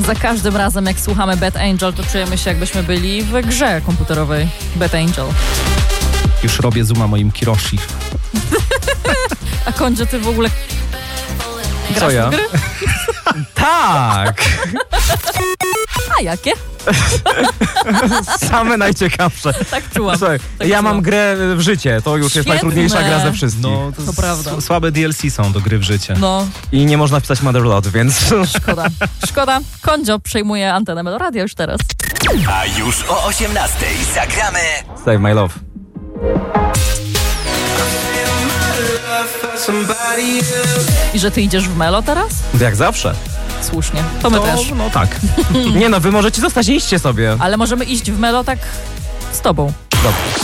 Za każdym razem, jak słuchamy Bad Angel, to czujemy się, jakbyśmy byli w grze komputerowej Bad Angel. Już robię zooma moim Kiroshi. A Kondzio, ty w ogóle grasz Co ja? w gry? Tak! A jakie? Same najciekawsze. Tak czułam. Słuchaj, Tak ja czułam. mam grę w życie. To już jest Świetne. najtrudniejsza gra ze wszystkich. No, To prawda. Słabe DLC są do gry w życie. No, I nie można wpisać Motherlode, więc... szkoda. Szkoda. Kondzio przejmuje antenę Meloradia już teraz. A już o 18:00 zagramy Save my love. I że ty idziesz w Melo teraz? Jak zawsze. Słusznie. To my też. No tak. Nie no, wy możecie zostać, idźcie sobie. Ale możemy iść w Melo tak z tobą. Dobrze.